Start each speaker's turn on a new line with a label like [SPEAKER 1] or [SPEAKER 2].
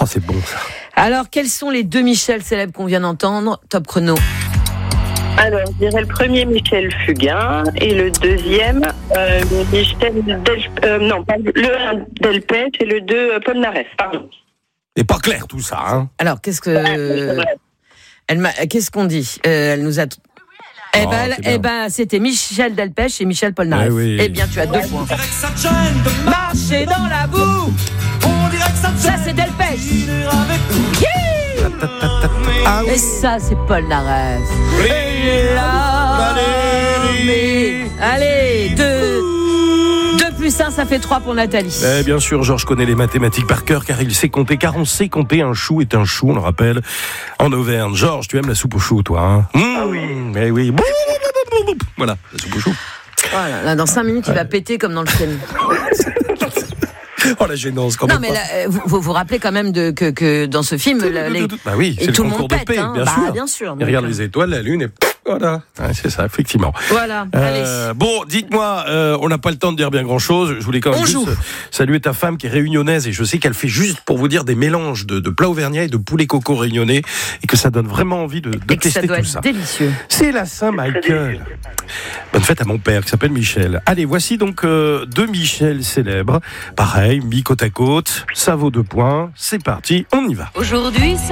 [SPEAKER 1] c'est bon ça.
[SPEAKER 2] Alors, quels sont les 2 Michel célèbres qu'on vient d'entendre? Top chrono.
[SPEAKER 3] Alors, je dirais le premier Michel Fugain et le deuxième Michel le 1 Delpech et le 2 Paul Naref. Pardon.
[SPEAKER 1] Et pas clair tout ça, hein.
[SPEAKER 2] Alors, qu'est-ce qu'on dit? Elle nous a... c'était Michel Delpech et Michel Polnareff.
[SPEAKER 1] Oui.
[SPEAKER 2] Eh bien, tu as 2 points. Marcher dans la boue. Ça, c'est Delpech.
[SPEAKER 1] Ah oui.
[SPEAKER 2] Et ça, c'est Polnareff. Allez, 2 plus 1, ça fait 3 pour Nathalie.
[SPEAKER 1] Bien sûr, Georges connaît les mathématiques par cœur car il sait compter, car on sait compter. Un chou est un chou, on le rappelle, en Auvergne. Georges, tu aimes la soupe au chou, toi, hein?
[SPEAKER 3] Ah oui.
[SPEAKER 1] Mais oui. Voilà, la soupe au chou.
[SPEAKER 2] Voilà, là, dans 5 minutes, il va péter comme dans le film.
[SPEAKER 1] Oh, la gênance, quand
[SPEAKER 2] Non,
[SPEAKER 1] même.
[SPEAKER 2] mais là, vous vous rappelez quand même que dans ce film,
[SPEAKER 1] Bah oui, c'est
[SPEAKER 2] et
[SPEAKER 1] le
[SPEAKER 2] tout le
[SPEAKER 1] concours
[SPEAKER 2] monde
[SPEAKER 1] de
[SPEAKER 2] pète,
[SPEAKER 1] paix,
[SPEAKER 2] hein.
[SPEAKER 1] bien
[SPEAKER 2] sûr.
[SPEAKER 1] Il regarde les étoiles, la lune, et voilà. Ouais, c'est ça, effectivement.
[SPEAKER 2] Voilà, allez.
[SPEAKER 1] Bon, dites-moi, on n'a pas le temps de dire bien grand-chose. Je voulais quand même juste saluer ta femme qui est réunionnaise, et je sais qu'elle fait juste, pour vous dire, des mélanges de plats auvergnats et de poulet coco réunionnais, et que ça donne vraiment envie de tester tout ça.
[SPEAKER 2] Ça doit être délicieux.
[SPEAKER 1] C'est la Saint-Michael. Bonne fête à mon père qui s'appelle Michel. Allez, voici donc 2 Michel célèbres. Pareil, mis côte à côte. Ça vaut 2 points. C'est parti, on y va.
[SPEAKER 4] Aujourd'hui,